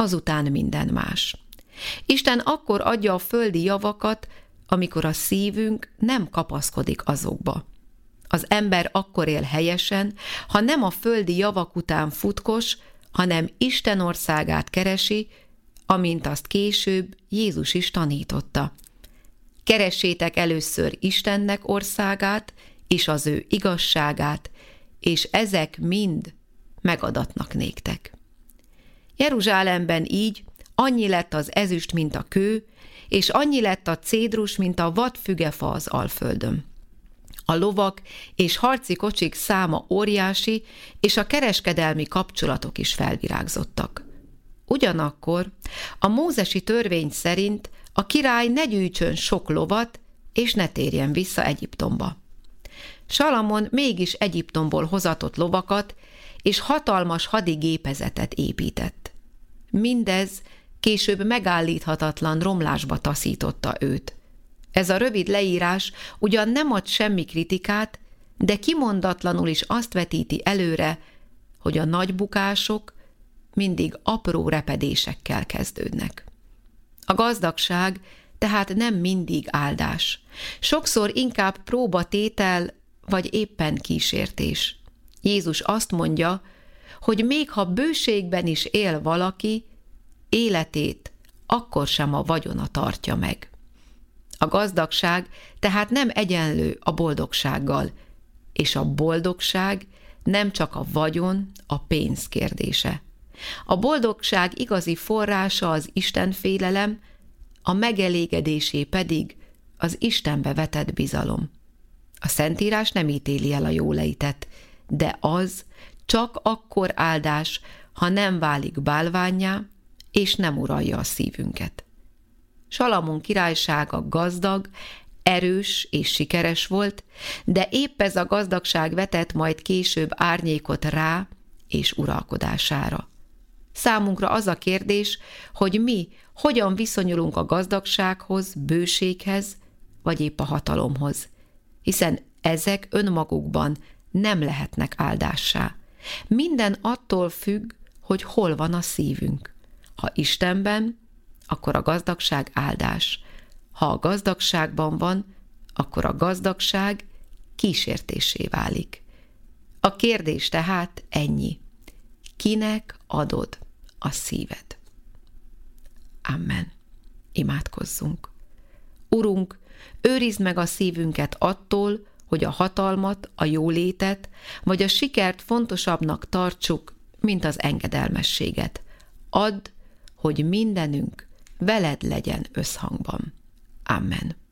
azután minden más. Isten akkor adja a földi javakat, amikor a szívünk nem kapaszkodik azokba. Az ember akkor él helyesen, ha nem a földi javak után futkos, hanem Isten országát keresi, amint azt később Jézus is tanította. Keressétek először Istennek országát és az ő igazságát, és ezek mind megadatnak néktek. Jeruzsálemben így annyi lett az ezüst, mint a kő, és annyi lett a cédrus, mint a vadfügefa az Alföldön. A lovak és harci kocsik száma óriási, és a kereskedelmi kapcsolatok is felvirágzottak. Ugyanakkor a mózesi törvény szerint a király ne gyűjtsön sok lovat, és ne térjen vissza Egyiptomba. Salamon mégis Egyiptomból hozatott lovakat, és hatalmas hadigépezetet épített. Mindez később megállíthatatlan romlásba taszította őt. Ez a rövid leírás ugyan nem ad semmi kritikát, de kimondatlanul is azt vetíti előre, hogy a nagy bukások mindig apró repedésekkel kezdődnek. A gazdagság tehát nem mindig áldás. Sokszor inkább próbatétel, vagy éppen kísértés. Jézus azt mondja, hogy még ha bőségben is él valaki, életét akkor sem a vagyona tartja meg. A gazdagság tehát nem egyenlő a boldogsággal, és a boldogság nem csak a vagyon, a pénz kérdése. A boldogság igazi forrása az Istenfélelem, a megelégedésé pedig az Istenbe vetett bizalom. A Szentírás nem ítéli el a jólétet, de az csak akkor áldás, ha nem válik bálvánnyá, és nem uralja a szívünket. Salamon királysága gazdag, erős és sikeres volt, de épp ez a gazdagság vetett majd később árnyékot rá és uralkodására. Számunkra az a kérdés, hogy mi hogyan viszonyulunk a gazdagsághoz, bőséghez, vagy épp a hatalomhoz, hiszen ezek önmagukban nem lehetnek áldássá. Minden attól függ, hogy hol van a szívünk. Ha Istenben, akkor a gazdagság áldás. Ha a gazdagságban van, akkor a gazdagság kísértésé válik. A kérdés tehát ennyi. Kinek adod a szíved? Amen. Imádkozzunk. Urunk, őrizd meg a szívünket attól, hogy a hatalmat, a jólétet, vagy a sikert fontosabbnak tartsuk, mint az engedelmességet. Add, hogy mindenünk veled legyen összhangban. Amen.